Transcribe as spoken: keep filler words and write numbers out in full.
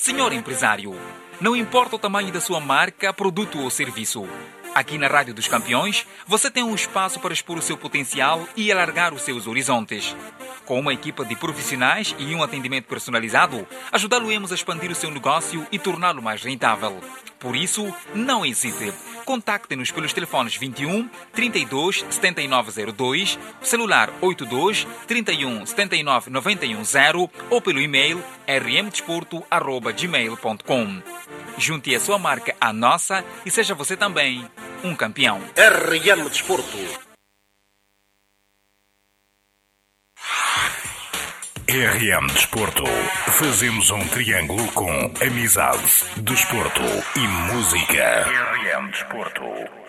Senhor empresário, não importa o tamanho da sua marca, produto ou serviço. Aqui na Rádio dos Campeões, você tem um espaço para expor o seu potencial e alargar os seus horizontes. Com uma equipa de profissionais e um atendimento personalizado, ajudá-lo-emos a expandir o seu negócio e torná-lo mais rentável. Por isso, não hesite. Contacte-nos pelos telefones vinte e um, trinta e dois, setenta e nove zero dois, celular oitenta e dois, trinta e um, setenta e nove, noventa e um zero ou pelo e-mail r m desporto arroba gmail ponto com. Junte a sua marca à nossa e seja você também um campeão. R M Desporto. R M Desporto. Fazemos um triângulo com amizade, desporto e música. R M Desporto.